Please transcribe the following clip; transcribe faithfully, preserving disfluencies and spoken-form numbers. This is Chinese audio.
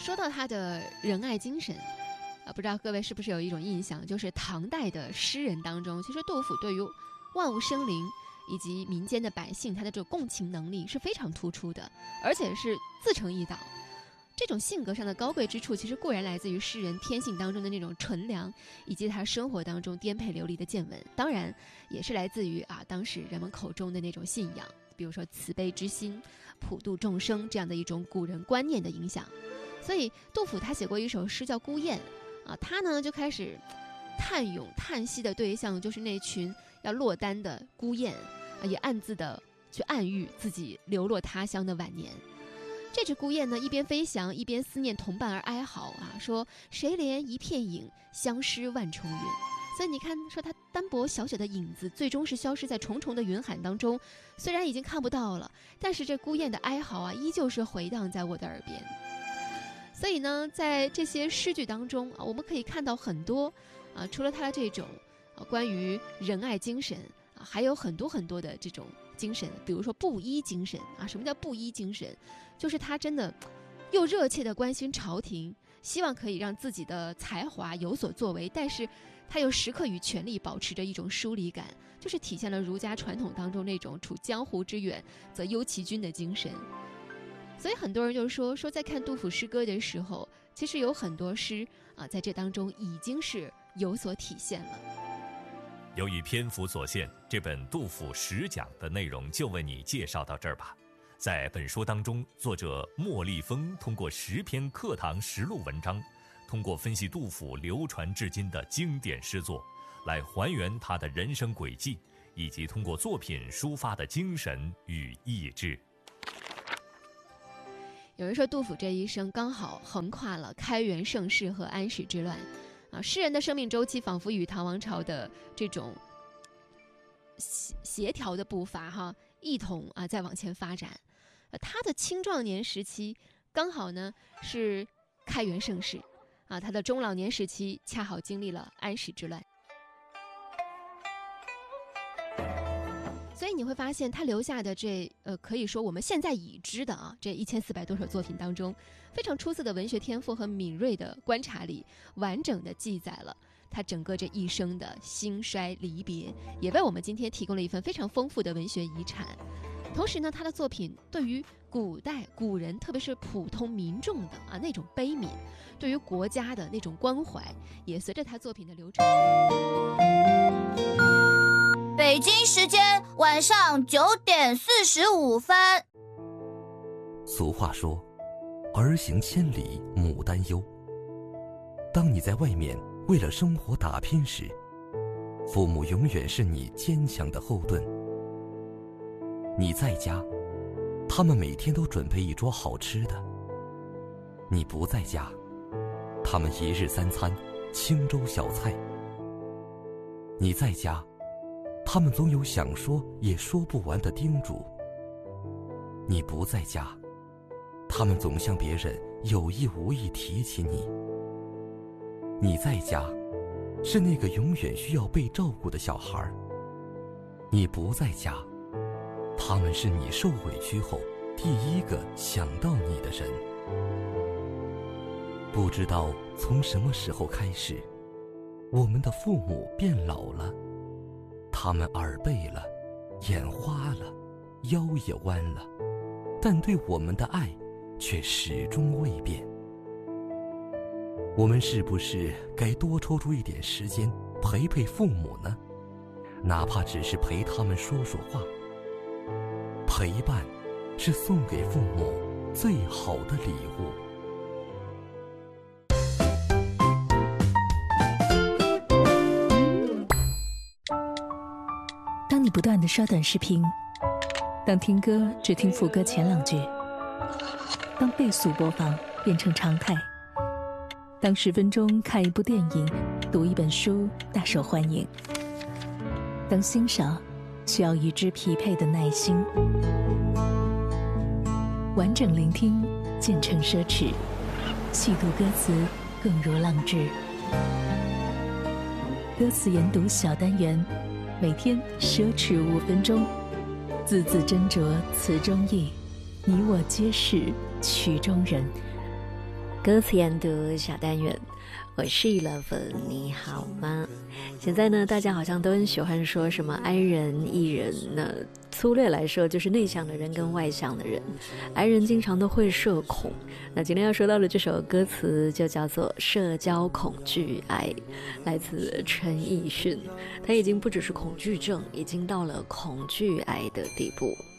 说到他的仁爱精神啊，不知道各位是不是有一种印象，就是唐代的诗人当中，其实杜甫对于万物生灵以及民间的百姓，他的这种共情能力是非常突出的，而且是自成一档。这种性格上的高贵之处，其实固然来自于诗人天性当中的那种纯良，以及他生活当中颠沛流离的见闻，当然也是来自于啊当时人们口中的那种信仰，比如说慈悲之心、普度众生这样的一种古人观念的影响。所以杜甫他写过一首诗叫《孤雁》啊，他呢就开始叹咏叹息的对象就是那群要落单的孤雁啊，也暗自的去暗喻自己流落他乡的晚年。这只孤雁呢，一边飞翔，一边思念同伴而哀嚎啊，说谁怜一片影，相失万重云。所以你看，说它单薄小小的影子，最终是消失在重重的云海当中。虽然已经看不到了，但是这孤雁的哀嚎啊，依旧是回荡在我的耳边。所以呢，在这些诗句当中啊，我们可以看到很多啊，除了它的这种啊关于仁爱精神啊，还有很多很多的这种精神，比如说布衣精神啊。什么叫布衣精神？就是他真的又热切地关心朝廷，希望可以让自己的才华有所作为，但是他又时刻与权力保持着一种疏离感，就是体现了儒家传统当中那种处江湖之远则忧其君的精神。所以很多人就说说在看杜甫诗歌的时候，其实有很多诗啊，在这当中已经是有所体现了。 由于篇幅所限，这本杜甫十讲的内容就为你介绍到这儿吧。在本书当中，作者莫立峰通过十篇课堂实录文章，通过分析杜甫流传至今的经典诗作，来还原他的人生轨迹，以及通过作品抒发的精神与意志。 有人说杜甫这一生刚好横跨了开元盛世和安史之乱啊，诗人的生命周期仿佛与唐王朝的这种协调的步伐哈一同啊再往前发展。呃，他的青壮年时期刚好呢是开元盛世啊，他的中老年时期恰好经历了安史之乱。所以你会发现他留下的这呃，可以说我们现在已知的啊，这一千四百多首作品当中，非常出色的文学天赋和敏锐的观察力，完整的记载了他整个这一生的兴衰离别，也为我们今天提供了一份非常丰富的文学遗产。同时呢，他的作品对于古代古人，特别是普通民众的啊那种悲悯，对于国家的那种关怀，也随着他作品的流传。 北京时间晚上九点四十五分。 俗话说，儿行千里母担忧。当你在外面为了生活打拼时，父母永远是你坚强的后盾。你在家，他们每天都准备一桌好吃的；你不在家，他们一日三餐清粥小菜。你在家，他们总有想说也说不完的叮嘱；你不在家，他们总向别人有意无意提起你。你在家，是那个永远需要被照顾的小孩；你不在家，他们是你受委屈后第一个想到你的人。不知道从什么时候开始，我们的父母变老了，他们耳背了，眼花了，腰也弯了，但对我们的爱却始终未变。我们是不是该多抽出一点时间陪陪父母呢？哪怕只是陪他们说说话。陪伴是送给父母最好的礼物。 当你不断地刷短视频，当听歌只听副歌前两句，当倍速播放变成常态，当十分钟看一部电影、读一本书大受欢迎，当欣赏需要与之匹配的耐心，完整聆听渐成奢侈，细读歌词更如浪掷。歌词研读小单元，每天奢侈五分钟，字字斟酌词中意，你我皆是曲中人。 歌词研读小单元，我是 Eleven， 你好吗？现在呢，大家好像都很喜欢说什么 I 人、E 人，那粗略来说就是内向的人跟外向的人。I 人经常都会社恐，那今天要说到的这首歌词就叫做《社交恐惧癌》，来自陈奕迅。他已经不只是恐惧症，已经到了恐惧癌的地步。